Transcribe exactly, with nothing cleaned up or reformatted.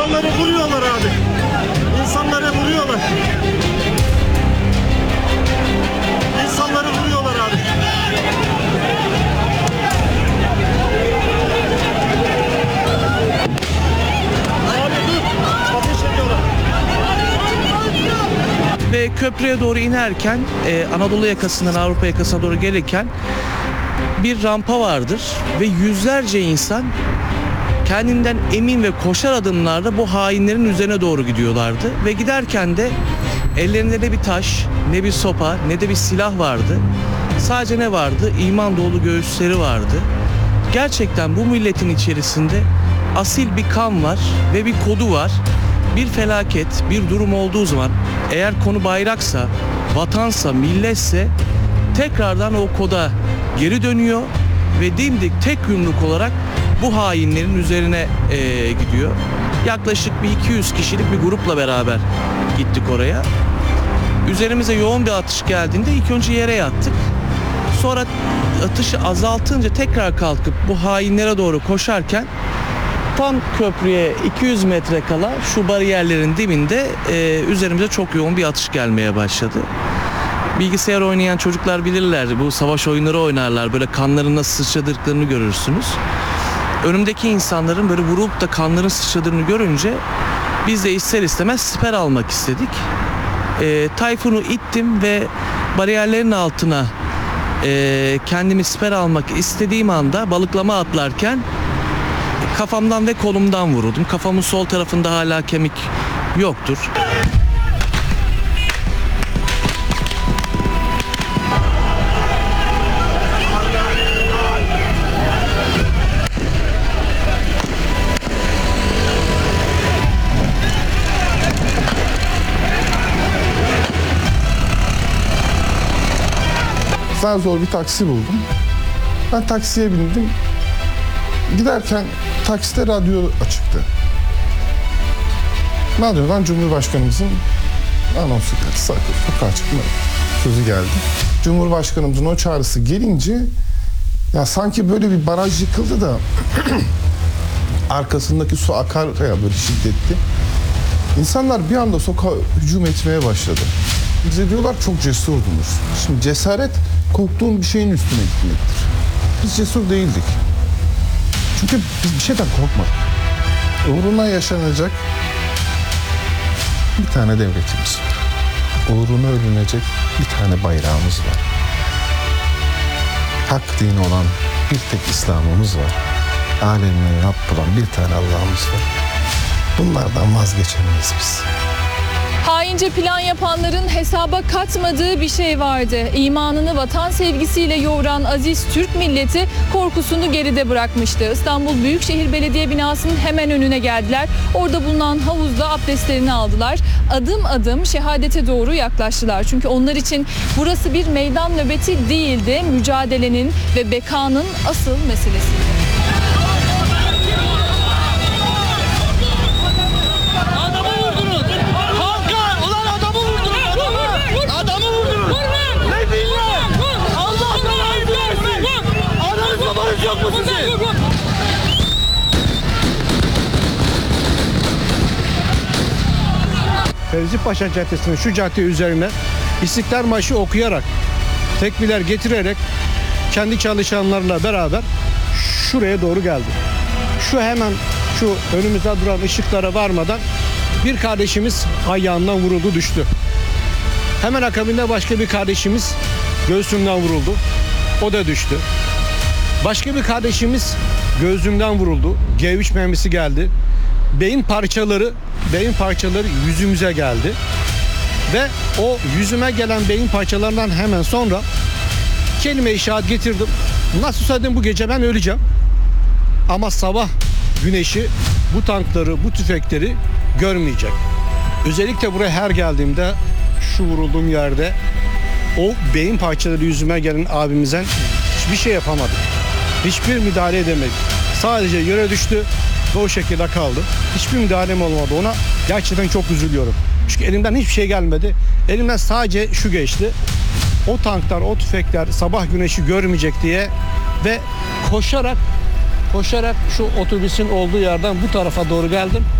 İnsanları vuruyorlar abi. İnsanları vuruyorlar. İnsanları vuruyorlar abi. Abi dur. Ateş ediyorlar. Ve köprüye doğru inerken e, Anadolu yakasından Avrupa yakasına doğru gelirken bir rampa vardır ve yüzlerce insan kendinden emin ve koşar adımlarla bu hainlerin üzerine doğru gidiyorlardı. Ve giderken de ellerinde ne bir taş, ne bir sopa, ne de bir silah vardı. Sadece ne vardı? İman dolu göğüsleri vardı. Gerçekten bu milletin içerisinde asil bir kan var ve bir kodu var. Bir felaket, bir durum olduğu zaman eğer konu bayraksa, vatansa, milletse tekrardan o koda geri dönüyor ve dimdik tek yumruk olarak bu hainlerin üzerine e, gidiyor. Yaklaşık bir iki yüz kişilik bir grupla beraber gittik oraya. Üzerimize yoğun bir atış geldiğinde ilk önce yere yattık. Sonra atışı azaltınca tekrar kalkıp bu hainlere doğru koşarken tam köprüye iki yüz metre kala şu bariyerlerin dibinde e, üzerimize çok yoğun bir atış gelmeye başladı. Bilgisayar oynayan çocuklar bilirler, bu savaş oyunları oynarlar, böyle kanların nasıl sıçradıklarını görürsünüz. Önümdeki insanların böyle vurup da kanların sıçradığını görünce biz de ister istemez siper almak istedik. E, Tayfun'u ittim ve bariyerlerin altına e, kendimi siper almak istediğim anda balıklama atlarken kafamdan ve kolumdan vuruldum. Kafamın sol tarafında hala kemik yoktur. Zar zor bir taksi buldum. Ben taksiye bindim. Giderken takside radyo açıktı. Radyodan Cumhurbaşkanımızın anonsu geldi. Sokağa çıkma sözü geldi. Cumhurbaşkanımızın o çağrısı gelince ya sanki böyle bir baraj yıkıldı da arkasındaki su akar ya böyle şiddetli. İnsanlar bir anda sokağa hücum etmeye başladı. Bize diyorlar çok cesurdunuz. Şimdi cesaret korktuğun bir şeyin üstüne gitmektir. Biz cesur değildik. Çünkü biz bir şeyden korkmadık. Uğruna yaşanacak bir tane devletimiz var. Uğruna ölünecek bir tane bayrağımız var. Hak dini olan bir tek İslam'ımız var. Alemine Rabb olan bir tane Allah'ımız var. Bunlardan vazgeçemeyiz biz. Haince plan yapanların hesaba katmadığı bir şey vardı. İmanını vatan sevgisiyle yoğuran aziz Türk milleti korkusunu geride bırakmıştı. İstanbul Büyükşehir Belediye binasının hemen önüne geldiler. Orada bulunan havuzda abdestlerini aldılar. Adım adım şehadete doğru yaklaştılar. Çünkü onlar için burası bir meydan nöbeti değildi. Mücadelenin ve bekanın asıl meselesiydi. Fevzi Paşa Caddesi'nin şu cadde üzerine İstiklal Marşı okuyarak, tekbirler getirerek kendi çalışanlarla beraber şuraya doğru geldi. Şu hemen şu önümüzde duran ışıklara varmadan bir kardeşimiz ayağından vuruldu, düştü. Hemen akabinde başka bir kardeşimiz göğsünden vuruldu. O da düştü. Başka bir kardeşimiz göğsünden vuruldu. G üç mermisi geldi. Beyin parçaları, beyin parçaları yüzümüze geldi. Ve o yüzüme gelen beyin parçalarından hemen sonra kelime-i şehadet getirdim. Nasılsa dedim bu gece ben öleceğim. Ama sabah güneşi bu tankları, bu tüfekleri görmeyecek. Özellikle buraya her geldiğimde şu vurulduğum yerde o beyin parçaları yüzüme gelen abimizden hiçbir şey yapamadım. Hiçbir müdahale edemedik. Sadece yere düştü ve o şekilde kaldı. Hiçbir müdahalem olmadı ona. Gerçekten çok üzülüyorum. Çünkü elimden hiçbir şey gelmedi. Elimden sadece şu geçti. O tanklar, o tüfekler sabah güneşi görmeyecek diye ve koşarak koşarak şu otobüsün olduğu yerden bu tarafa doğru geldim.